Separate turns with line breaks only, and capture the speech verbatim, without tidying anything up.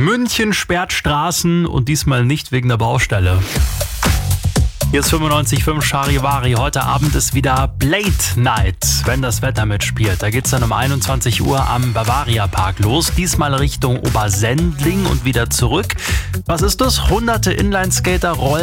München sperrt Straßen und diesmal nicht wegen der Baustelle. Hier ist fünfundneunzig Komma fünf Charivari. Heute Abend ist wieder Blade Night, wenn das Wetter mitspielt. Da geht's dann um einundzwanzig Uhr am Bavaria Park los. Diesmal Richtung Obersendling und wieder zurück. Was ist das? Hunderte Inlineskater rollen